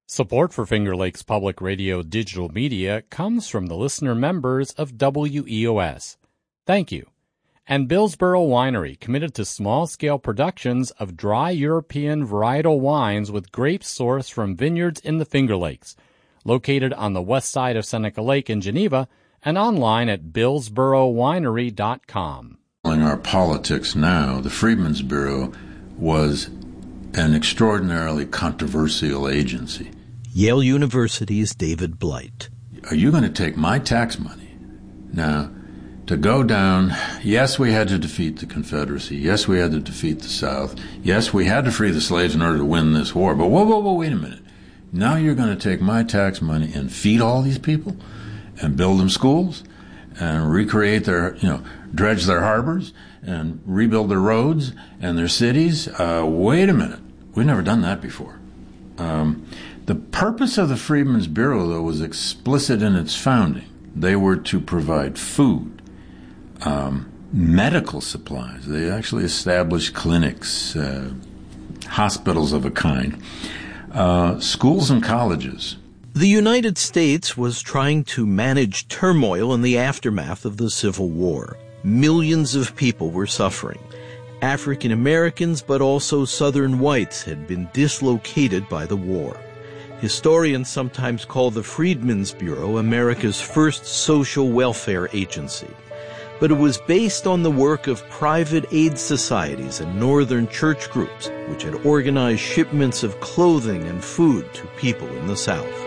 Support for Finger Lakes Public Radio digital media comes from the listener members of WEOS. Thank you. And Billsboro Winery, committed to small-scale productions of dry European varietal wines with grapes sourced from vineyards in the Finger Lakes, located on the west side of Seneca Lake in Geneva and online at billsborowinery.com. In our politics now, the Freedmen's Bureau was an extraordinarily controversial agency. Yale University's David Blight. Are you going to take my tax money now to go down? Yes, we had to defeat the Confederacy. Yes, we had to defeat the South. Yes, we had to free the slaves in order to win this war. But whoa, wait a minute. Now you're going to take my tax money and feed all these people and build them schools and recreate their, dredge their harbors and rebuild their roads and their cities? Wait a minute. We've never done that before. The purpose of the Freedmen's Bureau, though, was explicit in its founding. They were to provide food, medical supplies. They actually established clinics, hospitals of a kind, schools and colleges. The United States was trying to manage turmoil in the aftermath of the Civil War. Millions of people were suffering. African Americans, but also Southern whites, had been dislocated by the war. Historians sometimes call the Freedmen's Bureau America's first social welfare agency. But it was based on the work of private aid societies and northern church groups, which had organized shipments of clothing and food to people in the South.